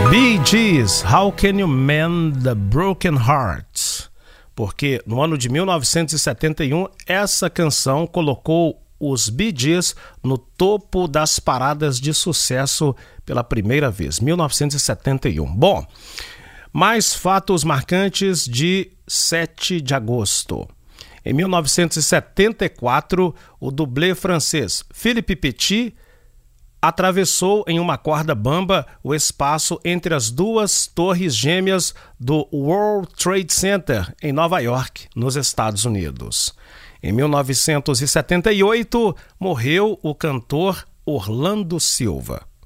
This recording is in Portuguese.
Bee Gees, How Can You Mend the Broken Heart? Porque no ano de 1971, essa canção colocou os Bee Gees no topo das paradas de sucesso pela primeira vez, 1971. Bom, mais fatos marcantes de 7 de agosto. Em 1974, o dublê francês Philippe Petit atravessou em uma corda bamba o espaço entre as duas torres gêmeas do World Trade Center, em Nova York, nos Estados Unidos. Em 1978, morreu o cantor Orlando Silva.